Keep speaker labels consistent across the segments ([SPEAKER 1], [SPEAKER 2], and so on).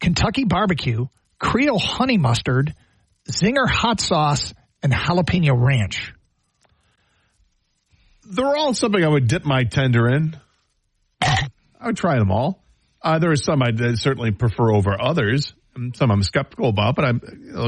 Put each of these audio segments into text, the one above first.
[SPEAKER 1] Kentucky barbecue, Creole honey mustard, Zinger hot sauce, and jalapeno ranch.
[SPEAKER 2] They're all something I would dip my tender in. I would try them all. There are some I'd certainly prefer over others, and some I'm skeptical about. But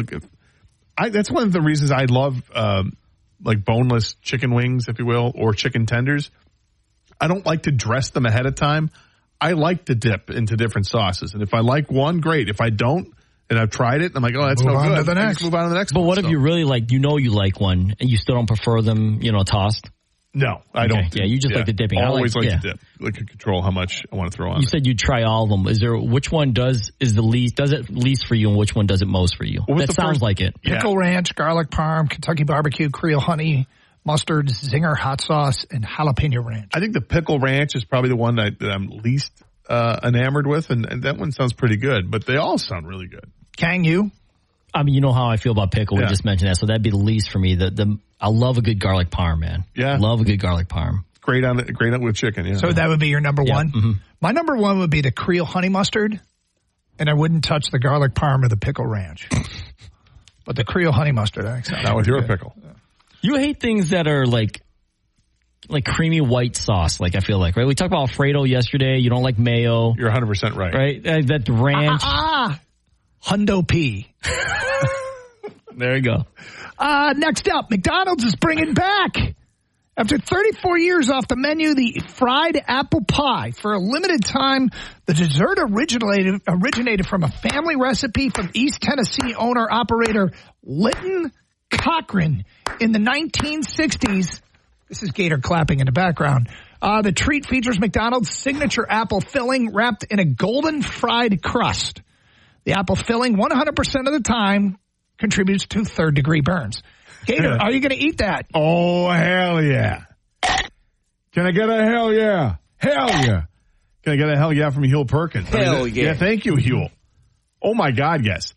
[SPEAKER 2] that's one of the reasons I love like boneless chicken wings, if you will, or chicken tenders. I don't like to dress them ahead of time. I like to dip into different sauces, and if I like one, great. If I don't, and I've tried it, I'm like, oh, that's no good.
[SPEAKER 1] Move on
[SPEAKER 2] to the next.
[SPEAKER 3] But what if you really like, you like one, and you still don't prefer them, tossed?
[SPEAKER 2] No, I don't.
[SPEAKER 3] Yeah, you just like the dipping.
[SPEAKER 2] I always like to dip. Like to control how much I want to throw on.
[SPEAKER 3] You said you'd try all of them. Which one does it least for you, and which one does it most for you? That sounds like it.
[SPEAKER 1] Pickle ranch, garlic parm, Kentucky barbecue, Creole honey mustard, Zinger hot sauce, and jalapeno ranch.
[SPEAKER 2] I think the pickle ranch is probably the one that I'm least enamored with, and that one sounds pretty good. But they all sound really good.
[SPEAKER 1] Kang, you?
[SPEAKER 3] I mean, you know how I feel about pickle. We just mentioned that, so that'd be the least for me. I love a good garlic parm, man.
[SPEAKER 2] Yeah,
[SPEAKER 3] love a good garlic parm.
[SPEAKER 2] Great on with chicken. Yeah.
[SPEAKER 1] So that would be your number one.
[SPEAKER 3] Mm-hmm.
[SPEAKER 1] My number one would be the Creole honey mustard, and I wouldn't touch the garlic parm or the pickle ranch. But the Creole honey mustard, I think.
[SPEAKER 2] Not with your pickle.
[SPEAKER 3] You hate things that are like creamy white sauce. Like I feel like, right? We talked about Alfredo yesterday. You don't like mayo.
[SPEAKER 2] You're 100% right.
[SPEAKER 3] Right? That ranch.
[SPEAKER 1] Hundo P.
[SPEAKER 3] There you go.
[SPEAKER 1] Next up, McDonald's is bringing back, after 34 years off the menu, the fried apple pie. For a limited time, the dessert originated from a family recipe from East Tennessee owner-operator Lytton Cochran in the 1960s. This is Gator clapping in the background. The treat features McDonald's signature apple filling wrapped in a golden fried crust. The apple filling 100% of the time contributes to third-degree burns. Gator, are you going to eat that?
[SPEAKER 2] Oh, hell yeah. Can I get a hell yeah? Hell yeah. Can I get a hell yeah from Huel Perkins?
[SPEAKER 4] Hell yeah.
[SPEAKER 2] Yeah, thank you, Huel. Oh, my God, yes.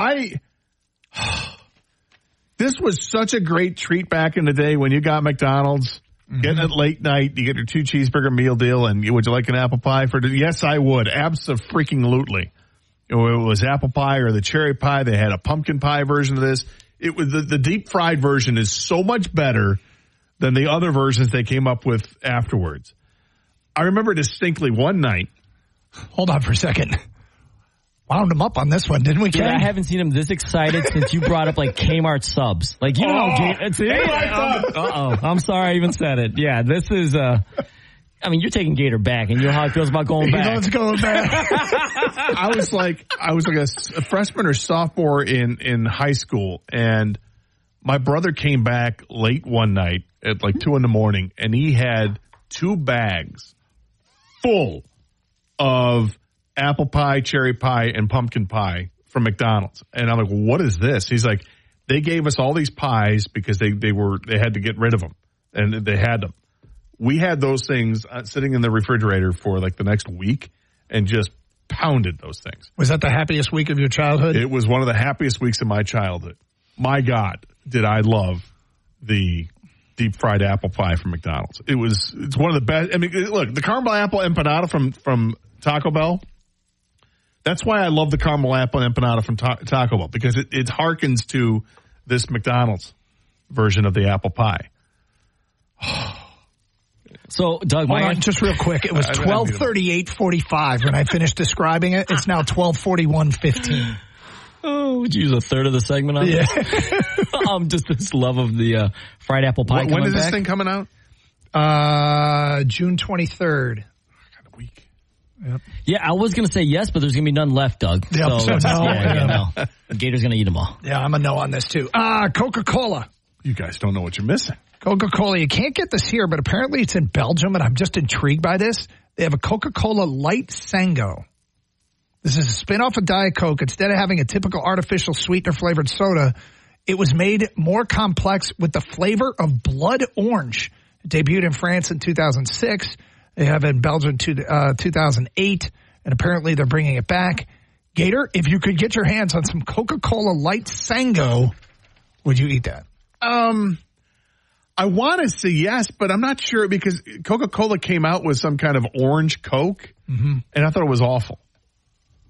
[SPEAKER 2] This was such a great treat back in the day when you got McDonald's. Getting it late night, you get your 2 cheeseburger meal deal, and would you like an apple pie for dinner? Yes, I would. Abso-freaking-lutely. It was apple pie or the cherry pie. They had a pumpkin pie version of this. It was the deep fried version is so much better than the other versions they came up with afterwards. I remember distinctly one night.
[SPEAKER 1] Hold on for a second. Wound him up on this one, didn't we, Ken?
[SPEAKER 3] Yeah, I haven't seen him this excited since you brought up like Kmart subs. Like, you know, I'm sorry I even said it. Yeah, this is I mean, you're taking Gator back, and you know how it feels about going back.
[SPEAKER 1] Let's go back.
[SPEAKER 2] I was like a freshman or sophomore in high school, and my brother came back late one night at like 2 a.m, and he had 2 bags full of apple pie, cherry pie, and pumpkin pie from McDonald's. And I'm like, what is this? He's like, they gave us all these pies because they had to get rid of them, and they had them. We had those things sitting in the refrigerator for like the next week and just pounded those things.
[SPEAKER 1] Was that the happiest week of your childhood?
[SPEAKER 2] It was one of the happiest weeks of my childhood. My God, did I love the deep fried apple pie from McDonald's. It's one of the best. I mean, look, the caramel apple empanada from Taco Bell. That's why I love the caramel apple empanada from Taco Bell, because it harkens to this McDonald's version of the apple pie.
[SPEAKER 3] So, Doug,
[SPEAKER 1] just real quick. It was 12:38:45 when I finished describing it. It's now 12:41:15.
[SPEAKER 3] Oh, would you use a third of the segment on this? Just this love of the fried apple pie.
[SPEAKER 2] When is this thing coming out?
[SPEAKER 1] June 23rd.
[SPEAKER 2] Kind of weak.
[SPEAKER 1] Yep.
[SPEAKER 3] Yeah, I was going to say yes, but there's going to be none left, Doug.
[SPEAKER 1] Yep.
[SPEAKER 3] No. Gator's going to eat them all.
[SPEAKER 1] Yeah, I'm a no on this, too. Coca-Cola.
[SPEAKER 2] You guys don't know what you're missing.
[SPEAKER 1] Coca-Cola. You can't get this here, but apparently it's in Belgium, and I'm just intrigued by this. They have a Coca-Cola Light Sango. This is a spin-off of Diet Coke. Instead of having a typical artificial sweetener-flavored soda, it was made more complex with the flavor of blood orange. It debuted in France in 2006. They have it in Belgium 2008, and apparently they're bringing it back. Gator, if you could get your hands on some Coca-Cola Light Sango, would you eat that?
[SPEAKER 2] I want to say yes, but I'm not sure because Coca-Cola came out with some kind of orange Coke, and I thought it was awful.